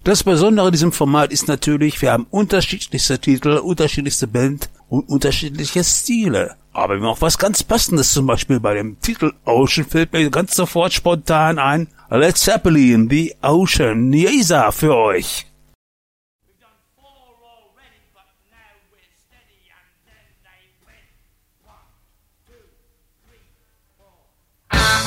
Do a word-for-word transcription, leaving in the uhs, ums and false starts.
Das Besondere an diesem Format ist natürlich, wir haben unterschiedlichste Titel, unterschiedlichste Band und unterschiedliche Stile. Aber wir haben auch was ganz Passendes, zum Beispiel bei dem Titel Ocean fällt mir ganz sofort spontan ein. Led Zeppelin, The Ocean, Yeza für euch.